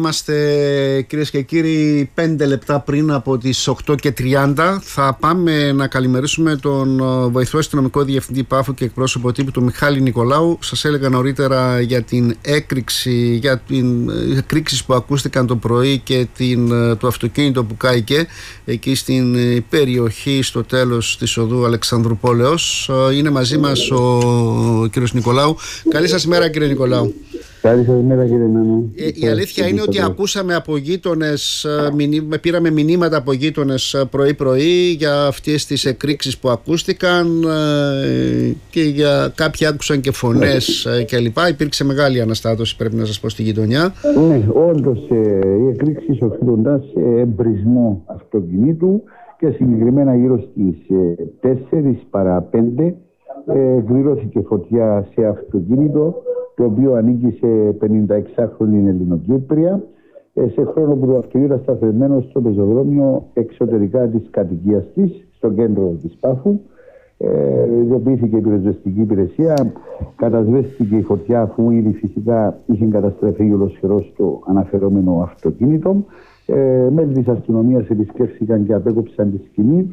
Είμαστε, κυρίες και κύριοι, 5 λεπτά πριν από τις 8:30. Θα πάμε να καλημερίσουμε τον βοηθό αστυνομικό διευθυντή Πάφου και εκπρόσωπο τύπου, τον Μιχάλη Νικολάου. Σας έλεγα νωρίτερα για την έκρηξη, για την εκρήξεις που ακούστηκαν το πρωί και το αυτοκίνητο που κάηκε εκεί στην περιοχή στο τέλος της οδού Αλεξανδρουπόλεως. Είναι μαζί μας ο κύριος Νικολάου. Καλή σας ημέρα, κύριε Νικολάου. Καλή σας ημέρα, κύριε Νάνο. Η αλήθεια είναι ότι ακούσαμε από γείτονες, πήραμε μηνύματα από γείτονες πρωί-πρωί για αυτές τις εκρήξεις που ακούστηκαν και για κάποιοι άκουσαν και φωνές κλπ. Υπήρξε μεγάλη αναστάτωση, πρέπει να σας πω, στη γειτονιά. Ναι, όντως οι εκρήξεις οφείλονταν σε εμπρισμό αυτοκινήτου και συγκεκριμένα γύρω στις 4 παρά 5 εκδηλώθηκε φωτιά σε αυτοκίνητο το οποίο ανήκει σε 56χρονη Ελληνοκύπρια, σε χρόνο που το αυτοκίνητο ήταν σταθερμένο στο πεζοδρόμιο εξωτερικά της κατοικίας της, στο κέντρο της Πάφου. Ειδοποιήθηκε η πυροσβεστική υπηρεσία, κατασβέστηκε η φωτιά αφού ήδη φυσικά είχε καταστραφεί ολοσχερός το αναφερόμενο αυτοκίνητο. Μέλη της αστυνομίας επισκέφθηκαν και απέκοψαν τη σκηνή.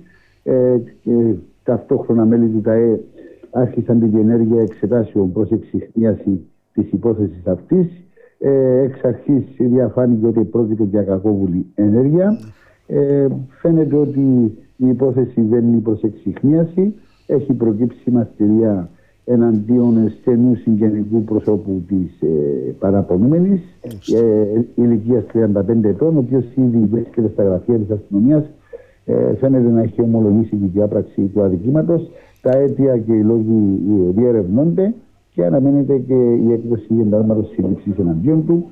Ταυτόχρονα μέλη του ΤΑΕ άρχισαν την διενέργεια εξετάσεων προς εξιχνίαση της υπόθεσης αυτής. Εξ αρχής διαφάνηκε ότι πρόκειται για κακόβουλη ενέργεια. Φαίνεται ότι η υπόθεση βαίνει προς εξιχνίαση. Έχει προκύψει μαστηρία εναντίον στενού συγγενικού προσώπου της παραπονούμενης, ηλικίας 35 ετών, ο οποίος ήδη βρίσκεται στα γραφεία της αστυνομίας. Φαίνεται να έχει ομολογήσει τη διάπραξη του αδικήματος. Τα αίτια και οι λόγοι διερευνώνται και αναμένεται και η έκδοση εντάλματος σύλληψης εναντίον του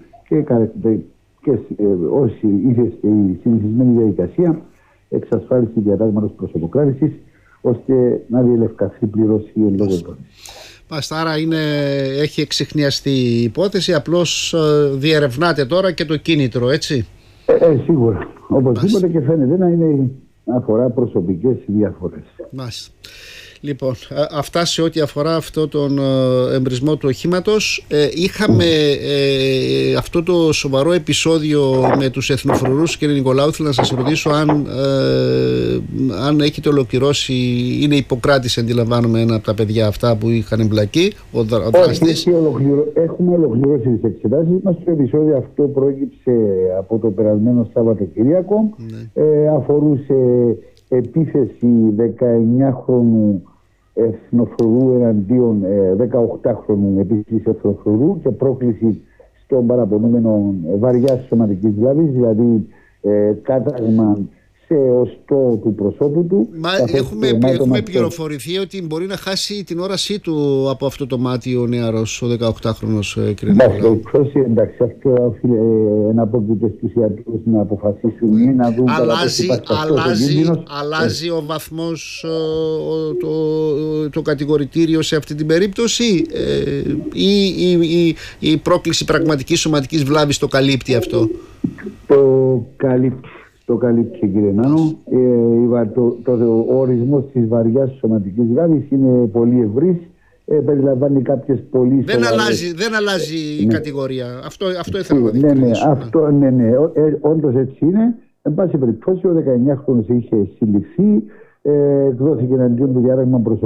και όσοι ήθεστε η συνηθισμένη διαδικασία εξασφάλιση διατάγματος προσωποκράτησης ώστε να διελευκαθεί πλήρως η εν λόγω υπόθεση. Άρα έχει εξιχνιαστεί η υπόθεση, απλώς διερευνάται τώρα και το κίνητρο, έτσι. Σίγουρα. Οπωσδήποτε και φαίνεται να αφορά προσωπικές διαφορές. Μάλιστα. Λοιπόν, αυτά σε ό,τι αφορά αυτό τον εμπρισμό του οχήματος. Είχαμε αυτό το σοβαρό επεισόδιο με τους εθνοφρουρούς, κύριε Νικολάου. Ήθελα να σας ρωτήσω αν έχετε ολοκληρώσει, είναι Ιπποκράτης αντιλαμβάνομαι ένα από τα παιδιά αυτά που είχαν εμπλακεί, ο δραστής. Έχουμε ολοκληρώσει τις εξετάσεις μας. Το επεισόδιο αυτό προέκυψε από το περασμένο Σαββατοκυριακό. Αφορούσε επίθεση 19χρονου εθνοφρουρού εναντίον 18χρονου επίσης εθνοφρουρού και πρόκληση στον παραπονούμενο βαριάς σωματικής βλάβης, δηλαδή κάταγμα σε οστό του προσώπου του. Έχουμε πληροφορηθεί ότι μπορεί να χάσει την όρασή του από αυτό το μάτι ο νεαρός, ο 18χρονος, κύριε Νικολάου. Εντάξει, αυτό οφείλει να απόκειται στους ιατρούς να αποφασίσουν ή να δουν αλλάζει ο βαθμός, το κατηγορητήριο σε αυτή την περίπτωση ή η πρόκληση πραγματικής σωματικής βλάβης το καλύπτει αυτό? Το καλύπτει, κύριε Νάνο. Ο ορισμός της βαριάς σωματικής βλάβης είναι πολύ ευρύς. Περιλαμβάνει κάποιες πολύ σοβαρές. Δεν αλλάζει η κατηγορία. Αυτό ήθελα να διευκρινίσω. Όντως έτσι είναι. Εν πάση περιπτώσει, ο 19χρονος είχε συλληφθεί, εκδόθηκε εναντίον του διάταγμα προσωπικού.